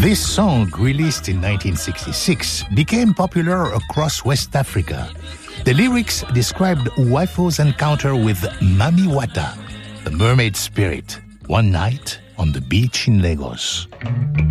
This song, released in 1966, became popular across West Africa. The lyrics described Uwaifo's encounter with Mami Wata, the mermaid spirit, one night on the beach in Lagos.